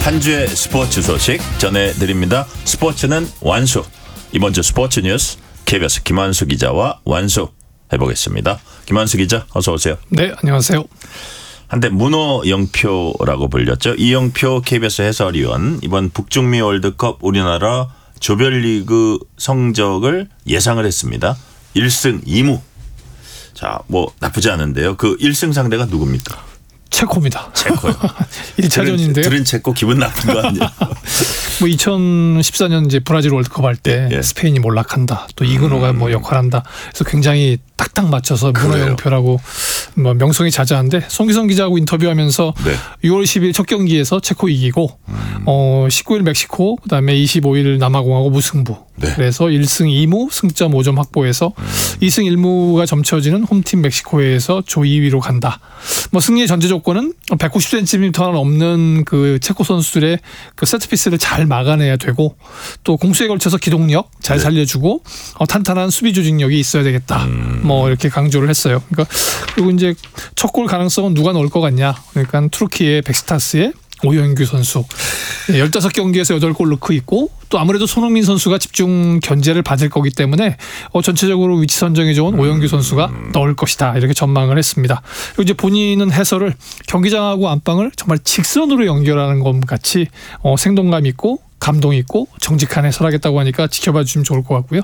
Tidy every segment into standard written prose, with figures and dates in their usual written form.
한 주의 스포츠 소식 전해드립니다. 스포츠는 완수. 이번 주 스포츠 뉴스 KBS 김환수 기자와 완수해보겠습니다. 김환수 기자 어서 오세요. 네, 안녕하세요. 한때 문호영표라고 불렸죠. 이영표 KBS 해설위원, 이번 북중미 월드컵 우리나라 조별리그 성적을 예상을 했습니다. 1승 2무. 자, 뭐 나쁘지 않은데요. 그 1승 상대가 누굽니까? 체코입니다. 체코요. 1차전인데요. 들은 체코 기분 나쁜 거 아니에요? 뭐 2014년 이제 브라질 월드컵 할 때 스페인이 몰락한다. 또 이근호가 뭐 역할한다. 그래서 굉장히 딱딱 맞춰서 문호영표라고 뭐 명성이 자자한데, 송기성 기자하고 인터뷰하면서 6월 10일 첫 경기에서 체코 이기고 19일 멕시코, 그다음에 25일 남아공하고 무승부. 그래서 1승 2무 승점 5점 확보해서 2승 1무가 점쳐지는 홈팀 멕시코에서 조 2위로 간다. 뭐 승리의 전제 조건은 190cm가 넘는 그 체코 선수들의 그 세트피스를 잘 막아내야 되고, 또 공수에 걸쳐서 기동력 잘 살려주고 탄탄한 수비 조직력이 있어야 되겠다. 뭐 이렇게 강조를 했어요. 그러니까 그리고 이제 첫 골 가능성은 누가 넣을 것 같냐? 그러니까 투르키의 백스타스의 오영규 선수 15경기에서 8골 넣고 있고, 또 아무래도 손흥민 선수가 집중 견제를 받을 거기 때문에 전체적으로 위치 선정이 좋은 오영규 선수가 넣을 것이다, 이렇게 전망을 했습니다. 그리고 이제 본인은 해설을 경기장하고 안방을 정말 직선으로 연결하는 것 같이 생동감 있고 감동 있고 정직한 해설하겠다고 하니까 지켜봐 주시면 좋을 것 같고요.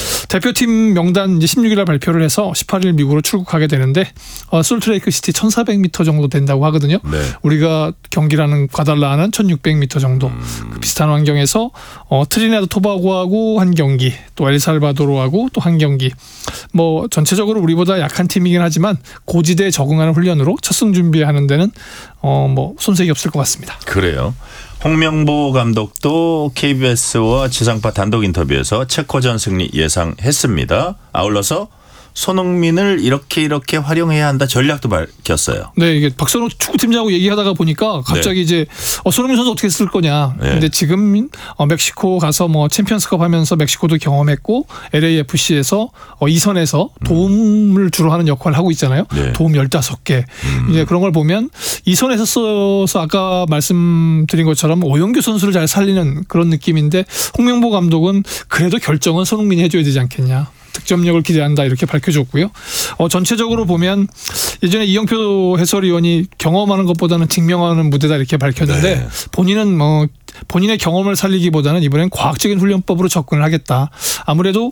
대표팀 명단 이제 16일 날 발표를 해서 18일 미국으로 출국하게 되는데, 솔트레이크 시티 1,400m 정도 된다고 하거든요. 우리가 경기라는 과달라는 1,600m 정도. 그 비슷한 환경에서 트리니다드 토바고하고 한 경기, 또 엘살바도르하고 또 한 경기. 뭐 전체적으로 우리보다 약한 팀이긴 하지만 고지대에 적응하는 훈련으로 첫 승 준비하는 데는 뭐 손색이 없을 것 같습니다. 그래요. 홍명보 감독도 KBS와 지상파 단독 인터뷰에서 체코전 승리 예상했습니다. 아울러서 손흥민을 이렇게 활용해야 한다 전략도 밝혔어요. 네, 이게 박선호 축구팀장하고 얘기하다가 보니까 갑자기 이제 손흥민 선수 어떻게 쓸 거냐. 근데 지금 멕시코 가서 뭐 챔피언스컵 하면서 멕시코도 경험했고 LAFC에서 이선에서 도움을 주로 하는 역할을 하고 있잖아요. 도움 15개. 이제 그런 걸 보면 이선에서 써서 아까 말씀드린 것처럼 오영규 선수를 잘 살리는 그런 느낌인데, 홍명보 감독은 그래도 결정은 손흥민이 해줘야 되지 않겠냐. 득점력을 기대한다, 이렇게 밝혀줬고요. 전체적으로 보면 예전에 이영표 해설위원이 경험하는 것보다는 증명하는 무대다, 이렇게 밝혔는데 본인은 뭐 본인의 경험을 살리기보다는 이번엔 과학적인 훈련법으로 접근을 하겠다. 아무래도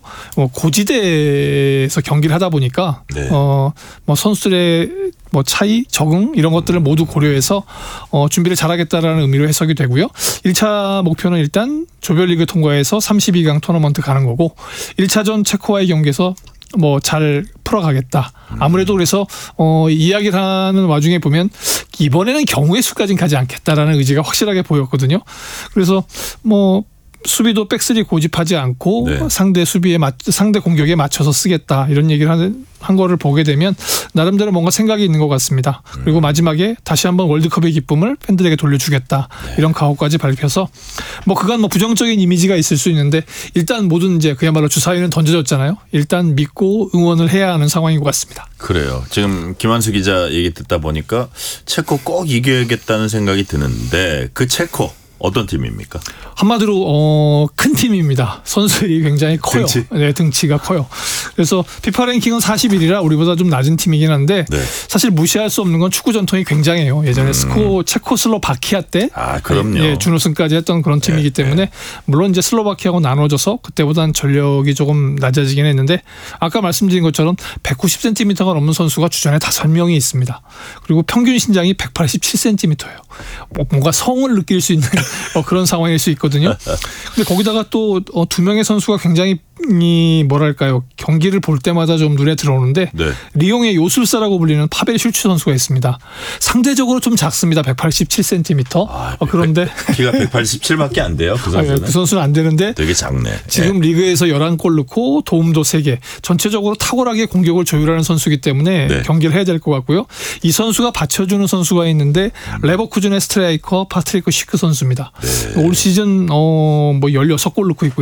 고지대에서 경기를 하다 보니까 뭐 선수들의 뭐 차이, 적응 이런 것들을 모두 고려해서 준비를 잘하겠다라는 의미로 해석이 되고요. 1차 목표는 일단 조별리그 통과해서 32강 토너먼트 가는 거고, 1차전 체코와의 경기에서 뭐 잘 풀어가겠다. 아무래도 그래서 이야기를 하는 와중에 보면 이번에는 경우의 수까지는 가지 않겠다라는 의지가 확실하게 보였거든요. 그래서 뭐 수비도 백스리 고집하지 않고 상대 수비에 상대 공격에 맞춰서 쓰겠다, 이런 얘기를 한 거를 보게 되면 나름대로 뭔가 생각이 있는 것 같습니다. 그리고 마지막에 다시 한번 월드컵의 기쁨을 팬들에게 돌려주겠다, 이런 가호까지 밝혀서 뭐 그간 뭐 부정적인 이미지가 있을 수 있는데 일단 모든 이제 그야말로 주사위는 던져졌잖아요. 일단 믿고 응원을 해야 하는 상황인 것 같습니다. 그래요. 지금 김환수 기자 얘기 듣다 보니까 체코 꼭 이겨야겠다는 생각이 드는데, 그 체코 어떤 팀입니까? 한마디로 큰 팀입니다. 선수들이 굉장히 커요. 등치? 네, 등치가 커요. 그래서 피파 랭킹은 41이라 우리보다 좀 낮은 팀이긴 한데 사실 무시할 수 없는 건 축구 전통이 굉장해요. 예전에 체코슬로바키아 때 그럼요. 준우승까지 했던 그런 팀이기 때문에 물론 이제 슬로바키아하고 나눠져서 그때보다는 전력이 조금 낮아지긴 했는데, 아까 말씀드린 것처럼 190cm가 넘는 선수가 주전에 5명이 있습니다. 그리고 평균 신장이 187cm예요. 뭔가 성을 느낄 수 있는 그런 상황일 수 있거든요. 근데 거기다가 또 2명의 선수가 굉장히 뭐랄까요, 경기를 볼 때마다 좀 눈에 들어오는데 리옹의 요술사라고 불리는 파벨 슐츠 선수가 있습니다. 상대적으로 좀 작습니다. 187cm. 그런데 키가 187밖에 안 돼요. 그 선수는. 그 선수는 안 되는데 되게 작네. 지금 리그에서 11골 넣고 도움도 3개. 전체적으로 탁월하게 공격을 조율하는 선수이기 때문에 경기를 해야 될 것 같고요. 이 선수가 받쳐주는 선수가 있는데 레버쿠젠의 스트라이커 파트리크 시크 선수입니다. 올 시즌 뭐 16골 넣고 있고요.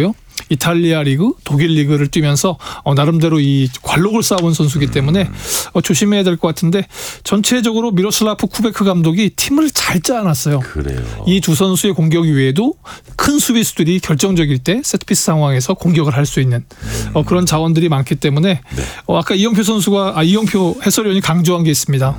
이탈리아 리그, 독일 리그를 뛰면서 나름대로 이 관록을 쌓아온 선수이기 때문에 조심해야 될 것 같은데 전체적으로 미로슬라프 쿠베크 감독이 팀을 잘 짜놨어요. 그래요. 이 두 선수의 공격 이외에도 큰 수비수들이 결정적일 때 세트피스 상황에서 공격을 할 수 있는 그런 자원들이 많기 때문에 아까 이영표 해설위원이 강조한 게 있습니다.